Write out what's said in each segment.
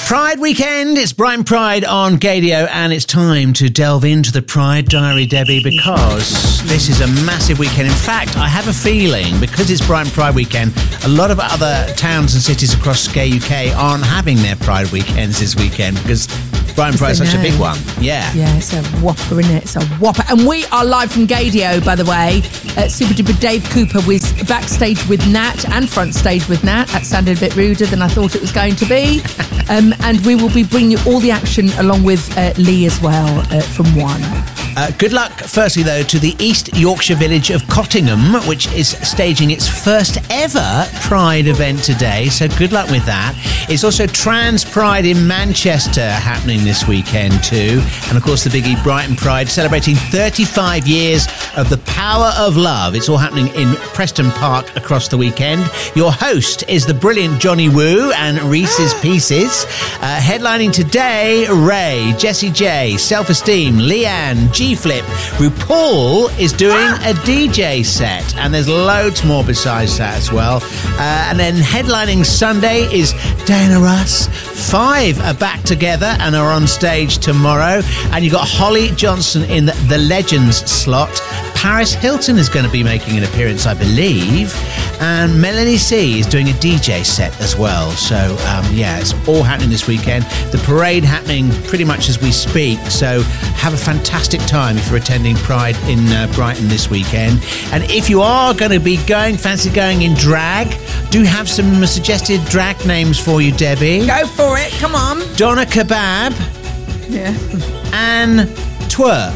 Pride weekend, it's Brighton Pride on Gaydio, and it's time to delve into the Pride Diary, Debbie, because this is a massive weekend. In fact, I have a feeling, because it's Brighton Pride weekend, a lot of other towns and cities across Gay UK aren't having their Pride weekends this weekend, because Brighton Pride is such a big one. Yeah. Yeah, it's a whopper, isn't it? It's a whopper. And we are live from Gaydio, by the way. Super duper Dave Cooper was backstage with Nat and front stage with Nat. That sounded a bit ruder than I thought it was going to be. And we will be bringing you all the action along with Lee as well from One. Good luck, firstly, though, to the East Yorkshire village of Cottingham, which is staging its first ever Pride event today. So good luck with that. It's also Trans Pride in Manchester happening this weekend too. And, of course, the biggie Brighton Pride, celebrating 35 years of the power of love. It's all happening in Preston Park across the weekend. Your host is the brilliant Johnny Woo and Reese's Pieces. Headlining today, Ray, Jessie J, Self-Esteem, Leanne, G-Flip. RuPaul is doing a DJ set, and there's loads more besides that as well. And then headlining Sunday is Diana Ross. 5 are back together and are on stage tomorrow. And you've got Holly Johnson in the Legends slot. Paris Hilton is going to be making an appearance, I believe. And Melanie C is doing a DJ set as well. So, it's all happening this weekend. The parade happening pretty much as we speak. So have a fantastic time if you're attending Pride in Brighton this weekend. And if you are going to be fancy going in drag, do have some suggested drag names for you, Debbie. Go for it. Come on. Donna Kebab. Yeah. And Twerp.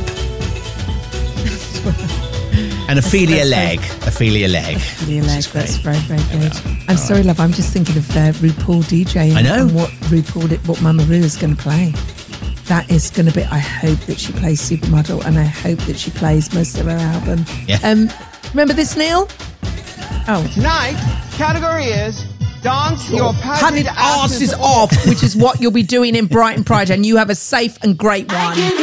And Ophelia Leg. Ophelia Leg. Ophelia Leg. That's very, very good. I'm sorry, love. I'm just thinking of RuPaul DJing. I know. And what Mama Ru is going to play. That is going to be. I hope that she plays Supermodel, and I hope that she plays most of her album. Yeah. Remember this, Neil? Oh. Tonight, category is Dance Your Padded Asses Off, which is what you'll be doing in Brighton Pride, and you have a safe and great one.